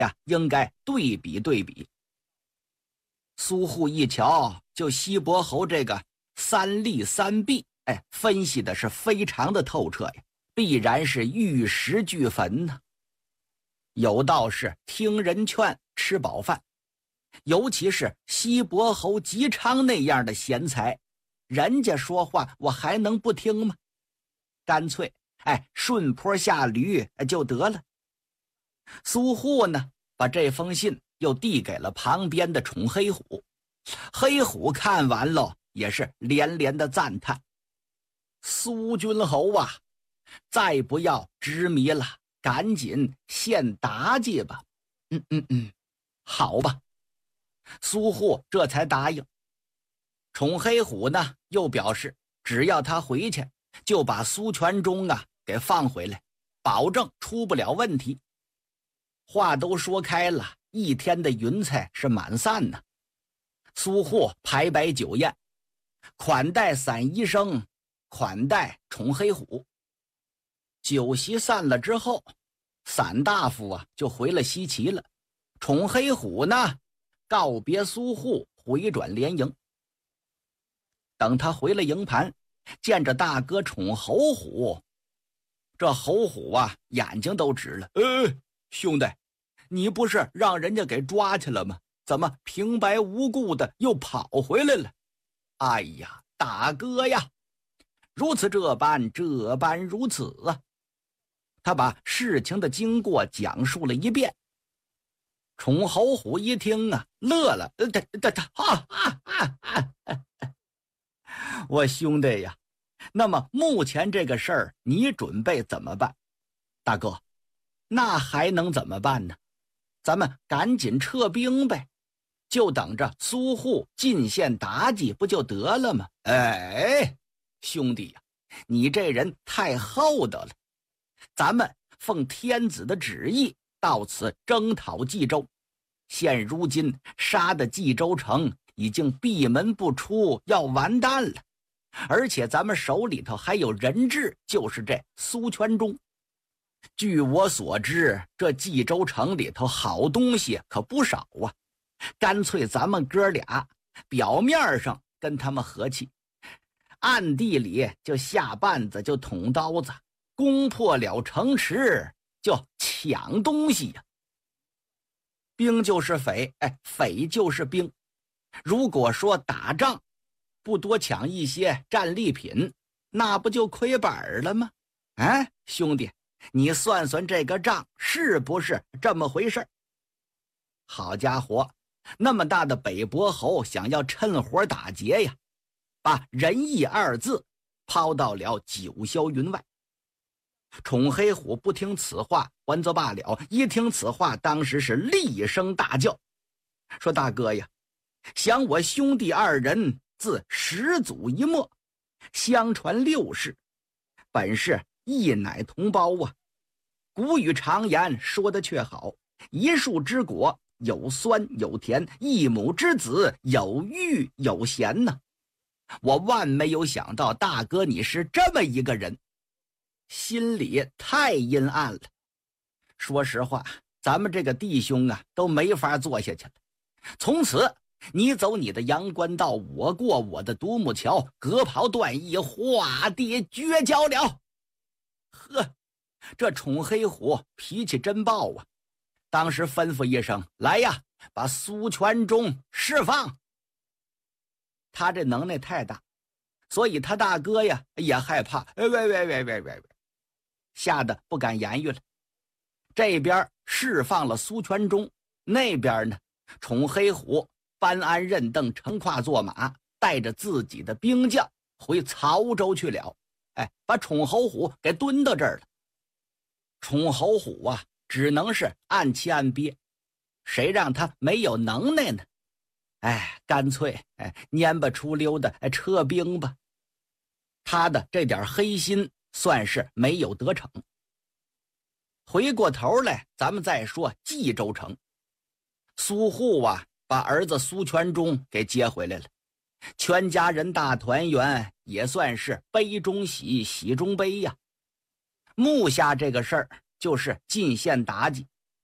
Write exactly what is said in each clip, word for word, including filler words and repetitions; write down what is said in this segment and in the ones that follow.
呀，应该对比对比。苏护一瞧，就西伯侯这个三利三弊，哎，分析的是非常的透彻呀，必然是玉石俱焚呢。有道是听人劝，吃饱饭，尤其是西伯侯姬昌那样的贤才，人家说话我还能不听吗？干脆哎顺坡下驴就得了。苏护呢，把这封信又递给了旁边的宠黑虎。黑虎看完了也是连连的赞叹：苏君侯啊，再不要执迷了，赶紧献答记吧。嗯嗯嗯，好吧。苏护这才答应。宠黑虎呢，又表示只要他回去，就把苏全忠啊给放回来，保证出不了问题。话都说开了，一天的云彩是满散呢。苏护排摆酒宴，款待散医生，款待宠黑虎。酒席散了之后，散大夫啊就回了西岐了。宠黑虎呢，告别苏护，回转连营。等他回了营盘，见着大哥宠侯虎，这侯虎啊眼睛都直了。呃，兄弟，你不是让人家给抓去了吗？怎么平白无故的又跑回来了？哎呀，大哥呀，如此这般，这般如此啊！他把事情的经过讲述了一遍。宠侯虎一听啊，乐了，呃，他他他，哈哈哈哈！我兄弟呀，那么目前这个事儿，你准备怎么办？大哥，那还能怎么办呢？咱们赶紧撤兵呗，就等着苏护进献妲己不就得了吗？哎，兄弟呀，你这人太厚道了。咱们奉天子的旨意到此征讨冀州，现如今杀的冀州城已经闭门不出，要完蛋了。而且咱们手里头还有人质，就是这苏全忠。据我所知，这冀州城里头好东西可不少啊，干脆咱们哥俩表面上跟他们和气，暗地里就下绊子，就捅刀子，攻破了城池就抢东西呀。兵就是匪，哎，匪就是兵。如果说打仗不多抢一些战利品，那不就亏本了吗？哎，兄弟，你算算这个账是不是这么回事？好家伙，那么大的北伯侯想要趁火打劫呀，把仁义二字抛到了九霄云外。宠黑虎不听此话还则罢了，一听此话，当时是厉声大叫，说大哥呀，想我兄弟二人自始祖一末，相传六世，本是一奶同胞啊。古语常言说的却好，一树之果有酸有甜，一母之子有育有咸呢。我万没有想到大哥你是这么一个人，心里太阴暗了。说实话，咱们这个弟兄啊都没法做下去了。从此你走你的阳关道，我过我的独木桥，隔袍断义，化蝶绝交了。呵，这宠黑虎脾气真暴啊！当时吩咐一声，来呀，把苏全忠释放。他这能耐太大，所以他大哥呀也害怕，喂喂喂喂喂喂，吓得不敢言语了。这边释放了苏全忠，那边呢，宠黑虎班安任邓乘跨坐马，带着自己的兵将回曹州去了。哎，把宠侯虎给蹲到这儿了。宠侯虎啊，只能是暗气暗憋，谁让他没有能耐呢？哎，干脆哎蔫巴出溜的哎撤兵吧。他的这点黑心算是没有得逞。回过头来，咱们再说冀州城。苏护啊，把儿子苏全忠给接回来了，全家人大团圆，也算是悲中喜，喜中悲呀。目下这个事儿就是进献妲己，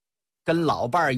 跟老伴儿